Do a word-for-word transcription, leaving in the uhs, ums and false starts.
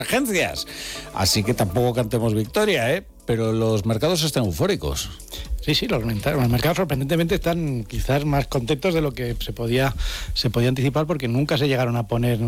Agencias. Así que tampoco cantemos victoria, ¿eh? Pero los mercados están eufóricos. Sí, sí, los, los mercados sorprendentemente están quizás más contentos de lo que se podía, se podía anticipar, porque nunca se llegaron a poner